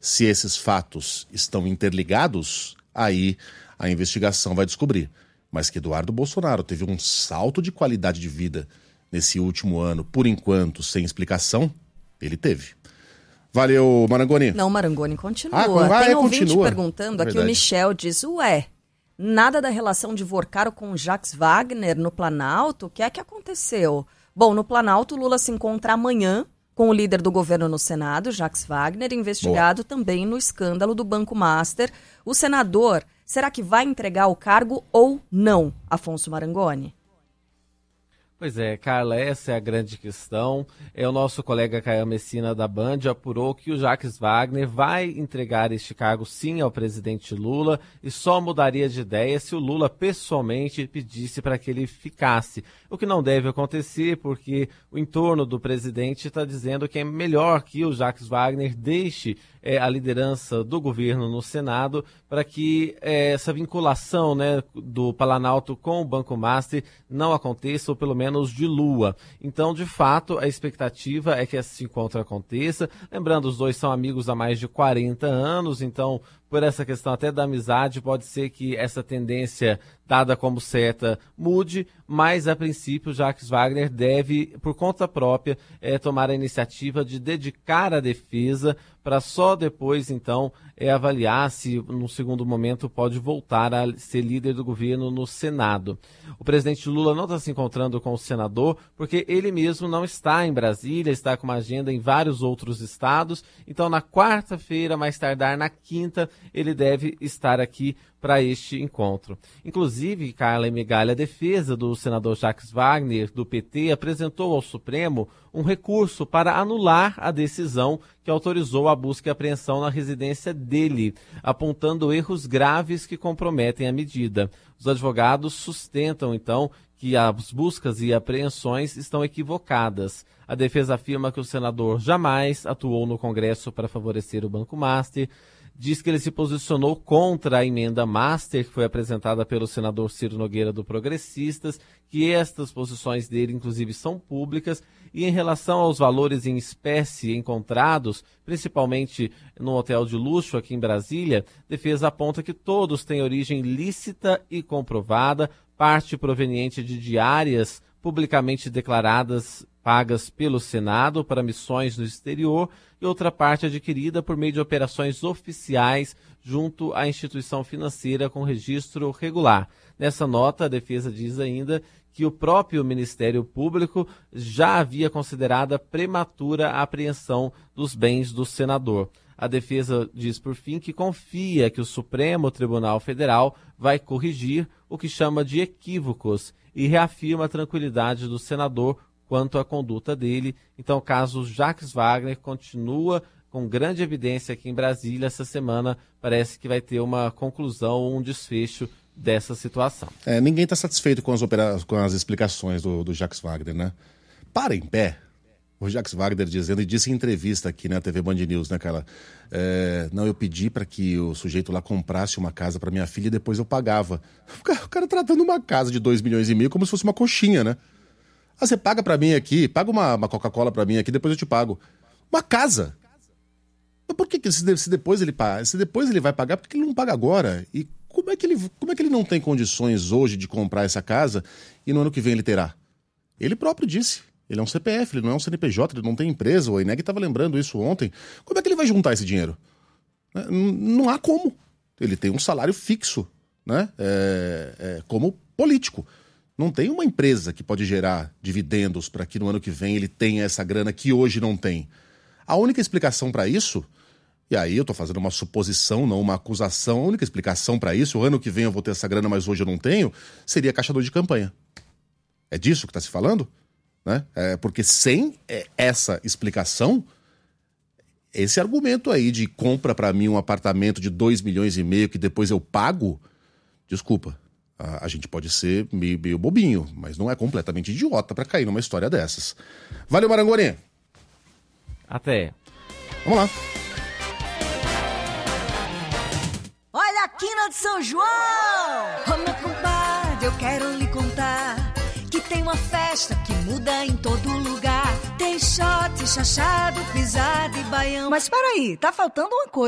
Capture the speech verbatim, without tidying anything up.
Se esses fatos estão interligados, aí a investigação vai descobrir. Mas que Eduardo Bolsonaro teve um salto de qualidade de vida nesse último ano, por enquanto, sem explicação, ele teve. Valeu, Marangoni. Não, Marangoni continua. Ah, Tem é, ouvinte continua. perguntando, É aqui verdade. o Michel diz, ué, nada da relação de Vorcaro com Jacques Wagner no Planalto? O que é que aconteceu? Bom, no Planalto, Lula se encontra amanhã com o líder do governo no Senado, Jacques Wagner, investigado Boa. também no escândalo do Banco Master. O senador, será que vai entregar o cargo ou não, Afonso Marangoni? Pois é, Carla, essa é a grande questão. É, o nosso colega Caio Messina da Band apurou que o Jacques Wagner vai entregar este cargo sim ao presidente Lula e só mudaria de ideia se o Lula pessoalmente pedisse para que ele ficasse. O que não deve acontecer porque o entorno do presidente está dizendo que é melhor que o Jacques Wagner deixe é, a liderança do governo no Senado para que é, essa vinculação, né, do Planalto com o Banco Master não aconteça, ou pelo menos dilua. Então, de fato, a expectativa é que esse encontro aconteça. Lembrando, os dois são amigos há mais de quarenta anos, então, por essa questão até da amizade, pode ser que essa tendência dada como certa mude, mas a princípio Jacques Wagner deve, por conta própria, é, tomar a iniciativa de dedicar a defesa para só depois, então, é, avaliar se, no segundo momento, pode voltar a ser líder do governo no Senado. O presidente Lula não está se encontrando com o senador, porque ele mesmo não está em Brasília, está com uma agenda em vários outros estados, então na quarta-feira, mais tardar na quinta, ele deve estar aqui para este encontro. Inclusive, Carla e Migalha, a defesa do senador Jacques Wagner, do P T, apresentou ao Supremo um recurso para anular a decisão que autorizou a busca e apreensão na residência dele, apontando erros graves que comprometem a medida. Os advogados sustentam, então, que as buscas e apreensões estão equivocadas. A defesa afirma que o senador jamais atuou no Congresso para favorecer o Banco Master, diz que ele se posicionou contra a emenda Master, que foi apresentada pelo senador Ciro Nogueira do Progressistas, que estas posições dele, inclusive, são públicas, e em relação aos valores em espécie encontrados, principalmente no hotel de luxo aqui em Brasília, a defesa aponta que todos têm origem lícita e comprovada, parte proveniente de diárias publicamente declaradas pagas pelo Senado para missões no exterior e outra parte adquirida por meio de operações oficiais junto à instituição financeira com registro regular. Nessa nota, a defesa diz ainda que o próprio Ministério Público já havia considerado prematura a apreensão dos bens do senador. A defesa diz, por fim, que confia que o Supremo Tribunal Federal vai corrigir o que chama de equívocos e reafirma a tranquilidade do senador quanto à conduta dele. Então, o caso Jacques Wagner continua com grande evidência aqui em Brasília. Essa semana parece que vai ter uma conclusão, um desfecho dessa situação. É, ninguém está satisfeito com as, opera... com as explicações do, do Jacques Wagner, né? Para em pé. O Jacques Wagner dizendo, e disse em entrevista aqui na T V Band News, né, cara? É, não, eu pedi para que o sujeito lá comprasse uma casa para minha filha e depois eu pagava. O cara, o cara tratando uma casa de dois milhões e meio como se fosse uma coxinha, né? Ah, você paga para mim aqui, paga uma, uma Coca-Cola para mim aqui, depois eu te pago. Uma casa. Mas por que, que se, se, depois ele, se depois ele vai pagar, por que ele não paga agora? E como é, que ele, como é que ele não tem condições hoje de comprar essa casa e no ano que vem ele terá? Ele próprio disse. Ele é um C P F, ele não é um C N P J, ele não tem empresa, o Eneg estava lembrando isso ontem. Como é que ele vai juntar esse dinheiro? Não há como. Ele tem um salário fixo, né? É, é, como político. Não tem uma empresa que pode gerar dividendos para que no ano que vem ele tenha essa grana que hoje não tem. A única explicação para isso, e aí eu estou fazendo uma suposição, não uma acusação, a única explicação para isso, o ano que vem eu vou ter essa grana, mas hoje eu não tenho, seria caixador de campanha. É disso que está se falando? Né? É, porque sem essa explicação, esse argumento aí de compra para mim um apartamento de dois milhões e meio que depois eu pago, desculpa, a, a gente pode ser meio, meio bobinho, mas não é completamente idiota para cair numa história dessas. Valeu, Marangoni! Até! Vamos lá! Olha a quina de São João! Ô meu compadre, eu quero lhe contar que tem uma festa que muda em todo lugar. Tem shot, chachado, pisada e baião. Mas peraí, tá faltando uma coisa.